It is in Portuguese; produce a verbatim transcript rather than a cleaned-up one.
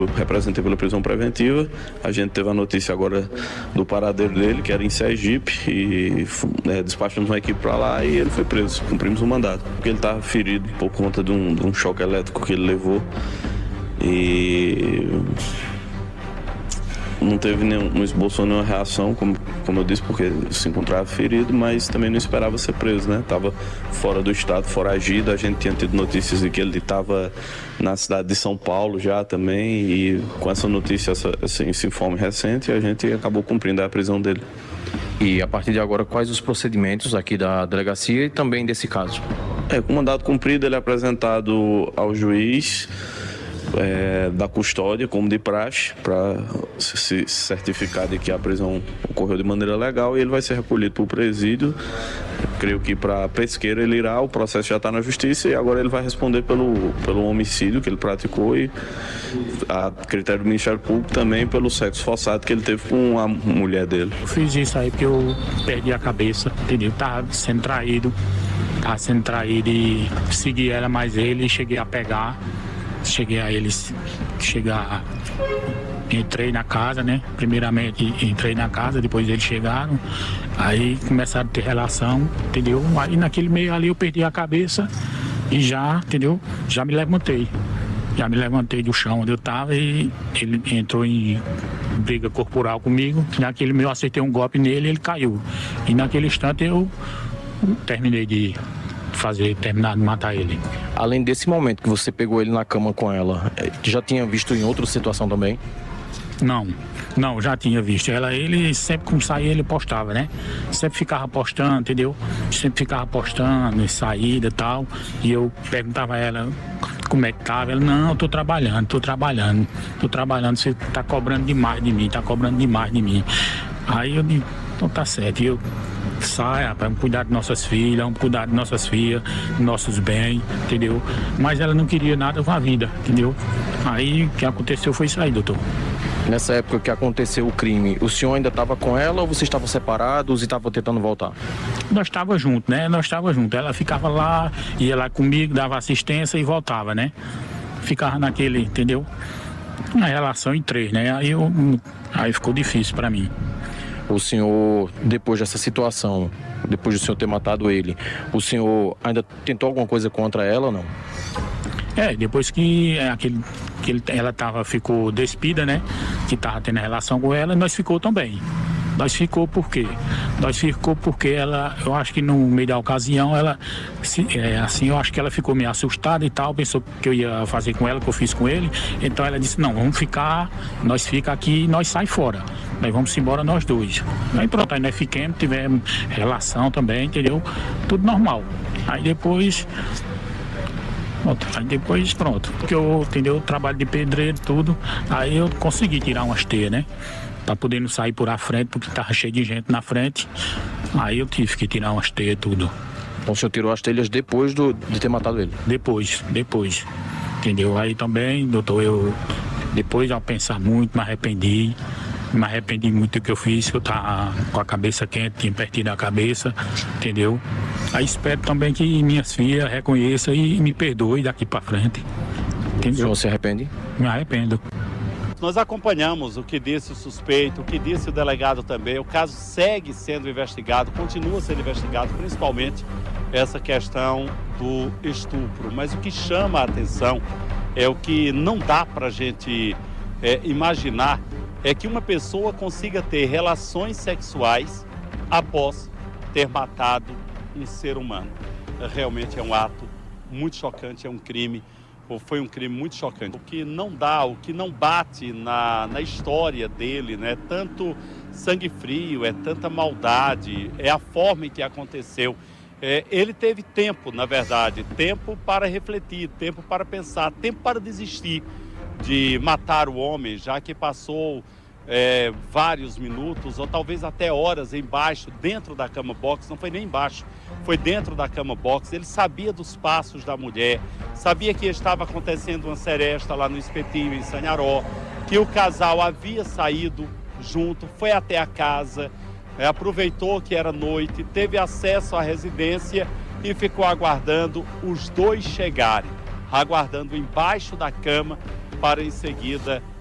Eu representei pela prisão preventiva. A gente teve a notícia agora do paradeiro dele, que era em Sergipe, e é, despachamos uma equipe para lá e ele foi preso. Cumprimos o mandato, porque ele estava ferido por conta de um, de um choque elétrico que ele levou. E não teve nenhum, não esboçou nenhuma reação, como, como eu disse, porque se encontrava ferido, mas também não esperava ser preso, né? Estava fora do estado, foragido. A gente tinha tido notícias de que ele estava na cidade de São Paulo já também, e com essa notícia, essa, esse, esse informe recente, a gente acabou cumprindo a prisão dele. E a partir de agora, quais os procedimentos aqui da delegacia e também desse caso? É, com o mandato cumprido, ele é apresentado ao juiz É, da custódia, como de praxe, para se certificar de que a prisão ocorreu de maneira legal, e ele vai ser recolhido para o presídio. Creio que para Pesqueira ele irá, o processo já está na justiça, e agora ele vai responder pelo, pelo homicídio que ele praticou e, a critério do Ministério Público, também pelo sexo forçado que ele teve com a mulher dele. Eu fiz isso aí porque eu perdi a cabeça, entendeu? Tava sendo traído, tava sendo traído e segui ela mais ele e cheguei a pegar. Cheguei a eles, chegar, entrei na casa, né? Primeiramente entrei na casa, depois eles chegaram, aí começaram a ter relação, entendeu? Aí naquele meio ali eu perdi a cabeça e já, entendeu? Já me levantei, já me levantei do chão onde eu tava e ele entrou em briga corporal comigo. Naquele meio eu acertei um golpe nele e ele caiu. E naquele instante eu terminei de fazer, terminar de matar ele. Além desse momento que você pegou ele na cama com ela, já tinha visto em outra situação também? Não, não, já tinha visto. Ela, ele sempre como saía, ele postava, né? Sempre ficava postando, entendeu? Sempre ficava postando, saída e tal. E eu perguntava a ela como é que tava. Ela, não, eu tô trabalhando, tô trabalhando, tô trabalhando, você tá cobrando demais de mim, tá cobrando demais de mim. Aí eu disse, então tá certo, e eu saio, rapaz, vamos cuidar de nossas filhas, vamos cuidar de nossas filhas, nossos bens, entendeu? Mas ela não queria nada com a vida, entendeu? Aí o que aconteceu foi isso aí, doutor. Nessa época que aconteceu o crime, o senhor ainda estava com ela ou vocês estavam separados e estavam tentando voltar? Nós estávamos juntos, né? Nós estávamos juntos. Ela ficava lá, ia lá comigo, dava assistência e voltava, né? Ficava naquele, entendeu? Uma relação em três, né? Aí, eu, aí ficou difícil para mim. O senhor, depois dessa situação, depois do senhor ter matado ele, o senhor ainda tentou alguma coisa contra ela ou não? É, depois que, aquele, que ele, ela tava, ficou despida, né? Que tava tendo relação com ela, nós ficou também. Nós ficou por quê? Nós ficou porque ela, eu acho que no meio da ocasião, ela, se, é, assim, eu acho que ela ficou meio assustada e tal, pensou que eu ia fazer com ela, que eu fiz com ele. Então ela disse, não, vamos ficar, nós fica aqui e nós sai fora. Nós vamos embora nós dois. Aí pronto, aí nós ficamos, tivemos relação também, entendeu? Tudo normal. Aí depois... Pronto, aí depois pronto, porque eu, entendeu, trabalho de pedreiro, tudo, aí eu consegui tirar umas teias, né? Pra poder não sair por a frente, porque tava cheio de gente na frente. Aí eu tive que tirar umas teias, tudo. Então o senhor tirou as telhas depois do, de ter matado ele? Depois, depois. Entendeu? Aí também, doutor, eu depois ao pensar muito, me arrependi. Me arrependi muito do que eu fiz, que eu tava com a cabeça quente, tinha perdido a cabeça, entendeu? Aí espero também que minhas filhas reconheçam e me perdoem daqui pra frente. Entendeu? O senhor se arrepende? Me arrependo. Nós acompanhamos o que disse o suspeito, o que disse o delegado também. O caso segue sendo investigado, continua sendo investigado, principalmente essa questão do estupro. Mas o que chama a atenção é o que não dá para a gente é, imaginar, é que uma pessoa consiga ter relações sexuais após ter matado um ser humano. Realmente é um ato muito chocante, é um crime. Foi um crime muito chocante. O que não dá, o que não bate na, na história dele, né? Tanto sangue frio, é tanta maldade, é a forma em que aconteceu. É, ele teve tempo, na verdade, tempo para refletir, tempo para pensar, tempo para desistir de matar o homem, já que passou é, vários minutos ou talvez até horas embaixo, dentro da cama box, não foi nem embaixo, foi dentro da cama box. Ele sabia dos passos da mulher, sabia que estava acontecendo uma seresta lá no Espetinho, em Sanharó, que o casal havia saído junto, foi até a casa, é, aproveitou que era noite, teve acesso à residência e ficou aguardando os dois chegarem, aguardando embaixo da cama para em seguida